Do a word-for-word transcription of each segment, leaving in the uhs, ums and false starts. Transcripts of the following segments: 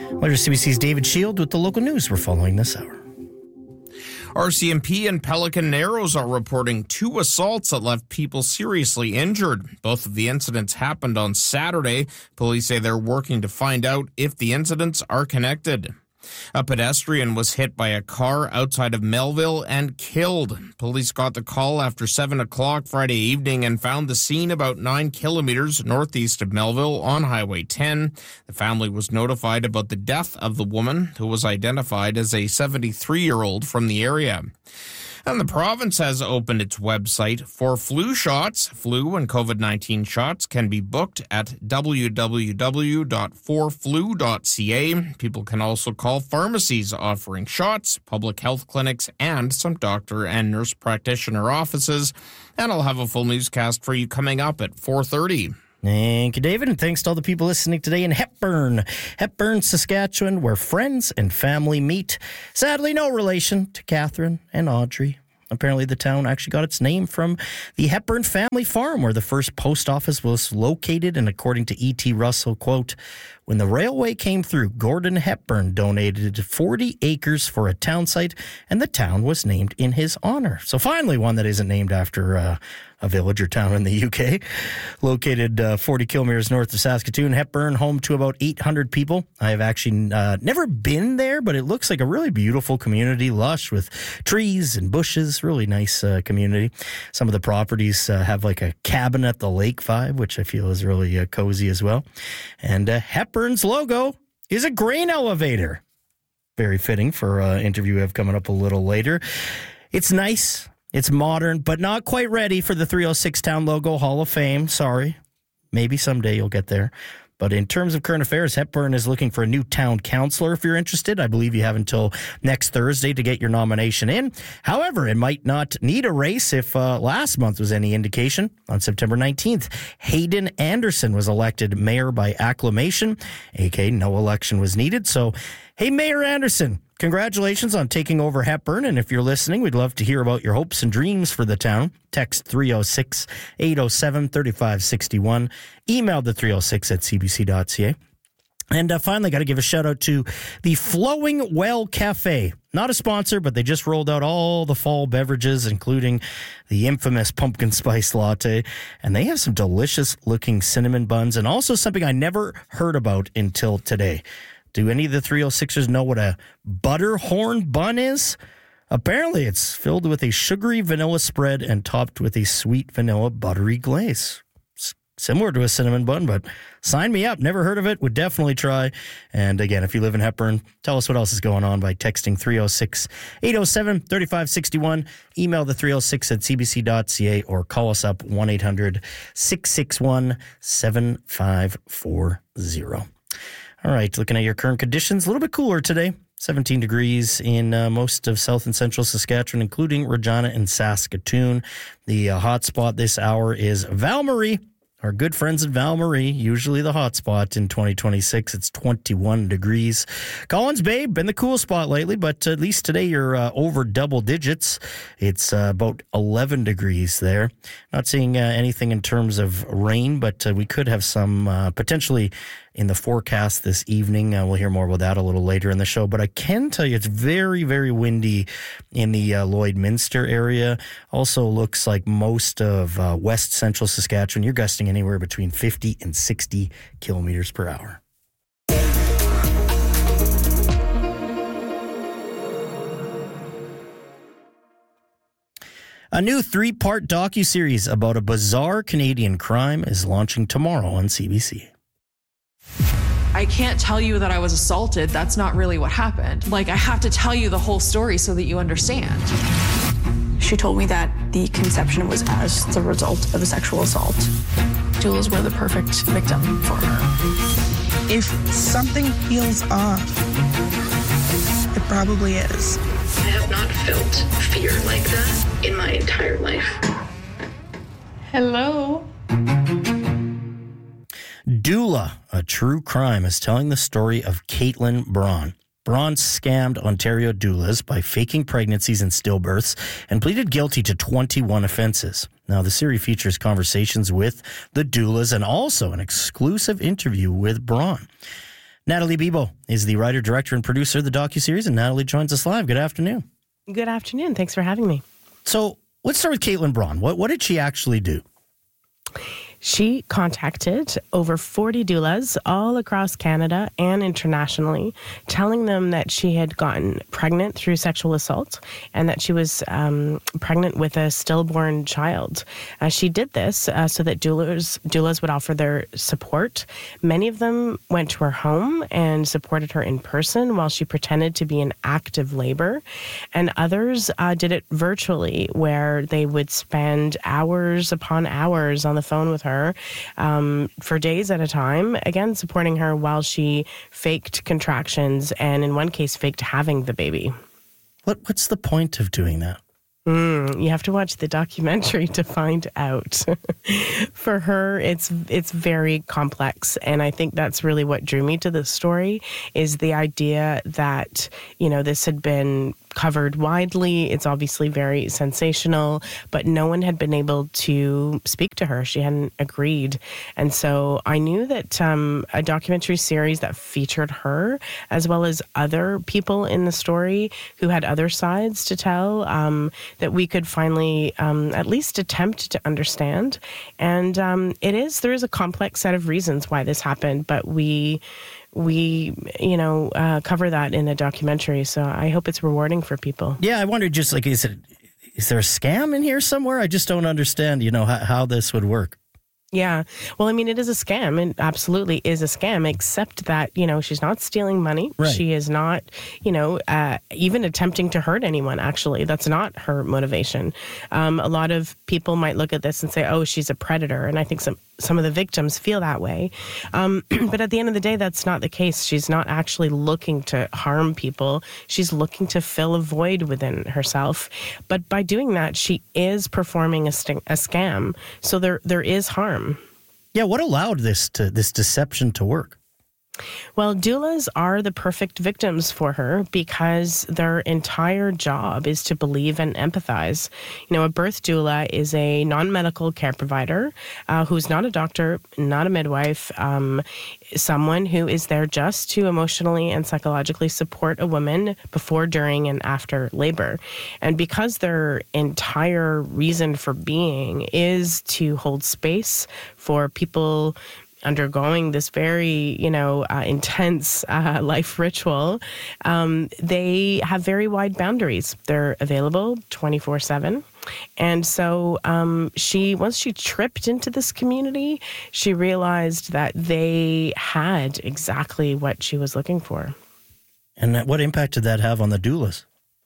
Well, here's C B C's David Shield with the local news we're following this hour. R C M P and Pelican Narrows are reporting two assaults that left people seriously injured. Both of the incidents happened on Saturday. Police say they're working to find out if the incidents are connected. A pedestrian was hit by a car outside of Melville and killed. Police got the call after seven o'clock Friday evening and found the scene about nine kilometers northeast of Melville on Highway ten. The family was notified about the death of the woman, who was identified as a seventy-three-year-old from the area. And the province has opened its website for flu shots. Flu and COVID nineteen shots can be booked at w w w dot for flu dot c a. People can also call pharmacies offering shots, public health clinics, and some doctor and nurse practitioner offices. And I'll have a full newscast for you coming up at four thirty. Thank you, David, and thanks to all the people listening today in Hepburn, Hepburn, Saskatchewan, where friends and family meet. Sadly, no relation to Catherine and Audrey. Apparently, the town actually got its name from the Hepburn family farm, where the first post office was located. And according to E T. Russell, quote, when the railway came through, Gordon Hepburn donated forty acres for a town site, and the town was named in his honor. So finally, one that isn't named after uh, a village or town in the U K. Located uh, forty kilometers north of Saskatoon, Hepburn, home to about eight hundred people. I have actually uh, never been there, but it looks like a really beautiful community, lush with trees and bushes. Really nice uh, community. Some of the properties uh, have like a cabin at the lake vibe, which I feel is really uh, cozy as well. And uh, Hepburn's logo is a grain elevator. Very fitting for an uh, interview we have coming up a little later. It's nice. It's modern, but not quite ready for the three oh six Town Logo Hall of Fame. Sorry. Maybe someday you'll get there. But in terms of current affairs, Hepburn is looking for a new town councillor. If you're interested, I believe you have until next Thursday to get your nomination in. However, it might not need a race if uh, last month was any indication. On September nineteenth, Hayden Anderson was elected mayor by acclamation, aka no election was needed. So, hey, Mayor Anderson, congratulations on taking over Hepburn. And if you're listening, we'd love to hear about your hopes and dreams for the town. Text three oh six, eight oh seven, three five six one. Email the three oh six at c b c dot c a. And uh, finally, got to give a shout out to the Flowing Well Cafe. Not a sponsor, but they just rolled out all the fall beverages, including the infamous pumpkin spice latte. And they have some delicious looking cinnamon buns and also something I never heard about until today. Do any of the three oh sixers know what a butterhorn bun is? Apparently, it's filled with a sugary vanilla spread and topped with a sweet vanilla buttery glaze. It's similar to a cinnamon bun, but sign me up. Never heard of it. Would definitely try. And again, if you live in Hepburn, tell us what else is going on by texting three oh six, eight oh seven, three five six one. Email the three oh six at c b c dot c a or call us up one eight hundred, six six one, seven five four zero. All right, looking at your current conditions, a little bit cooler today. seventeen degrees in uh, most of south and central Saskatchewan, including Regina and Saskatoon. The uh, hot spot this hour is Val-Marie. Our good friends at Val-Marie, usually the hot spot in twenty twenty-six. It's twenty-one degrees. Collins Bay, been the cool spot lately, but at least today you're uh, over double digits. It's uh, about eleven degrees there. Not seeing uh, anything in terms of rain, but uh, we could have some uh, potentially in the forecast this evening. Uh, we'll hear more about that a little later in the show. But I can tell you it's very, very windy in the uh, Lloydminster area. Also looks like most of uh, west central Saskatchewan, you're gusting anywhere between fifty and sixty kilometers per hour. A new three-part docuseries about a bizarre Canadian crime is launching tomorrow on C B C. I can't tell you that I was assaulted. That's not really what happened. Like, I have to tell you the whole story so that you understand. She told me that the conception was as the result of a sexual assault. Doulas were the perfect victim for her. If something feels off, it probably is. I have not felt fear like that in my entire life. Hello? Doula, a true crime, is telling the story of Caitlin Braun. Braun scammed Ontario doulas by faking pregnancies and stillbirths and pleaded guilty to twenty-one offenses. Now, the series features conversations with the doulas and also an exclusive interview with Braun. Natalie Bibo is the writer, director, and producer of the docuseries, and Natalie joins us live. Good afternoon. Good afternoon. Thanks for having me. So let's start with Caitlin Braun. What, what did she actually do? She contacted over forty doulas all across Canada and internationally, telling them that she had gotten pregnant through sexual assault and that she was um, pregnant with a stillborn child. Uh, she did this uh, so that doulas, doulas would offer their support. Many of them went to her home and supported her in person while she pretended to be in active labor. And others uh, did it virtually, where they would spend hours upon hours on the phone with her. her um, for days at a time, again, supporting her while she faked contractions and in one case faked having the baby. What What's the point of doing that? Mm, you have to watch the documentary to find out. For her, it's it's very complex, and I think that's really what drew me to this story, is the idea that, you know, this had been covered widely. It's obviously very sensational, but no one had been able to speak to her. She hadn't agreed. And so I knew that um, a documentary series that featured her, as well as other people in the story who had other sides to tell, um, that we could finally um, at least attempt to understand. And um, it is, there is a complex set of reasons why this happened, but we... we, you know, uh, cover that in a documentary. So I hope it's rewarding for people. Yeah, I wondered just like, is it, is there a scam in here somewhere? I just don't understand, you know, how, how this would work. Yeah. Well, I mean, it is a scam. It absolutely is a scam, except that, you know, she's not stealing money. Right. She is not, you know, uh, even attempting to hurt anyone, actually. That's not her motivation. Um, a lot of people might look at this and say, oh, she's a predator. And I think some some of the victims feel that way. Um, but at the end of the day, that's not the case. She's not actually looking to harm people. She's looking to fill a void within herself. But by doing that, she is performing a, st- a scam. So there there is harm. Yeah, what allowed this to this deception to work? Well, doulas are the perfect victims for her because their entire job is to believe and empathize. You know, a birth doula is a non-medical care provider uh, who's not a doctor, not a midwife, um, someone who is there just to emotionally and psychologically support a woman before, during, and after labor. And because their entire reason for being is to hold space for people undergoing this very, you know, uh, intense uh, life ritual, um, they have very wide boundaries. They're available twenty-four seven. And so um, she, once she tripped into this community, she realized that they had exactly what she was looking for. And what impact did that have on the doulas?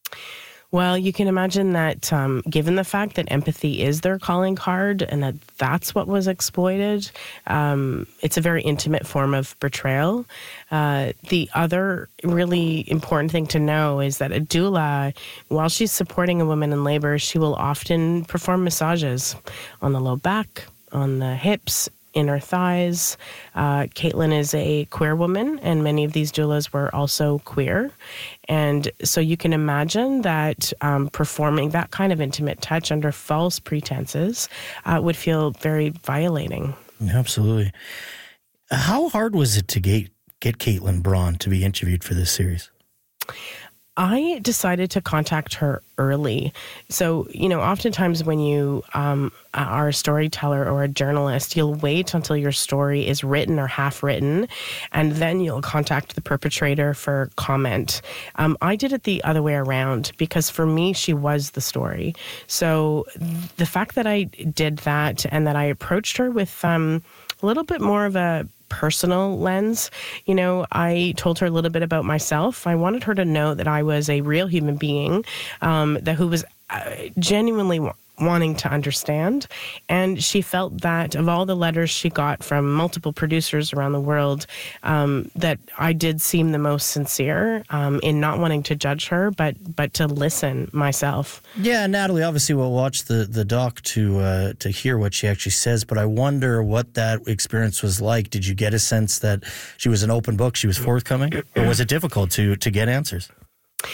Well, you can imagine that um, given the fact that empathy is their calling card and that that's what was exploited, um, it's a very intimate form of betrayal. Uh, the other really important thing to know is that a doula, while she's supporting a woman in labor, she will often perform massages on the low back, on the hips, inner thighs. Uh, Caitlin is a queer woman, and many of these doulas were also queer. And so you can imagine that um, performing that kind of intimate touch under false pretenses uh, would feel very violating. Absolutely. How hard was it to get, get Caitlin Braun to be interviewed for this series? I decided to contact her early. So, you know, oftentimes when you um, are a storyteller or a journalist, you'll wait until your story is written or half written, and then you'll contact the perpetrator for comment. Um, I did it the other way around because for me, she was the story. So the fact that I did that and that I approached her with um, a little bit more of a personal lens. You know, I told her a little bit about myself. I wanted her to know that I was a real human being, um, that who was uh, genuinely wa- wanting to understand. And she felt that of all the letters she got from multiple producers around the world, um, that I did seem the most sincere um, in not wanting to judge her, but but to listen myself. Yeah, Natalie, obviously we'll watch the, the doc to uh, to hear what she actually says, but I wonder what that experience was like. Did you get a sense that she was an open book, she was forthcoming, or was it difficult to to get answers?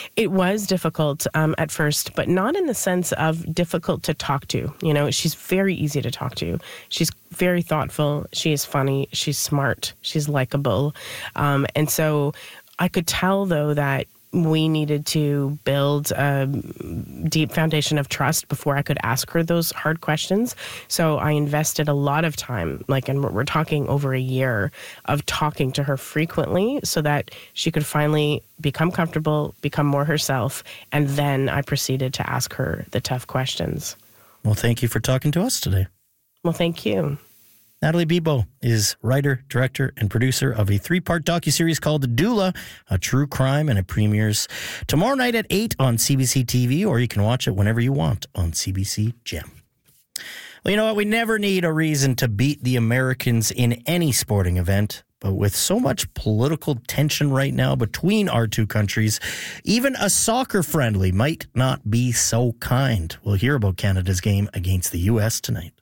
It was difficult um, at first, but not in the sense of difficult to talk to. You know, she's very easy to talk to. She's very thoughtful. She is funny. She's smart. She's likable. Um, and so I could tell, though, that we needed to build a deep foundation of trust before I could ask her those hard questions. So I invested a lot of time, like, and we're talking over a year of talking to her frequently so that she could finally become comfortable, become more herself. And then I proceeded to ask her the tough questions. Well, thank you for talking to us today. Well, thank you. Natalie Bibeau is writer, director, and producer of a three-part docuseries called Doula, a true crime, and it premieres tomorrow night at eight on C B C T V, or you can watch it whenever you want on C B C Gem. Well, you know what? We never need a reason to beat the Americans in any sporting event. But with so much political tension right now between our two countries, even a soccer friendly might not be so kind. We'll hear about Canada's game against the U S tonight.